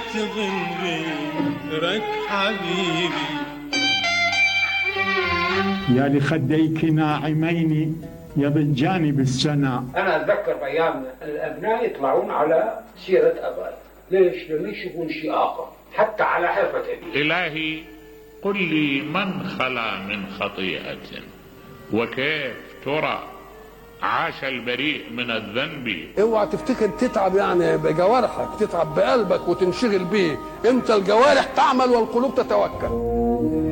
ابتغي غيرك حبيبي. يا لخديك ناعمين يضجان بالسنا. أنا أتذكر بأيام الأبناء يطلعون على سيرة أبائي. ليش؟ لما يشوفون شيء آخر حتى على حرفة أبي. إلهي قل لي من خلا من خطيئة، وكيف ترى عاش البريء من الذنب. اوعى تفتكر تتعب يعني بجوارحك، تتعب بقلبك وتنشغل بيه. انت الجوارح تعمل والقلوب تتوكل.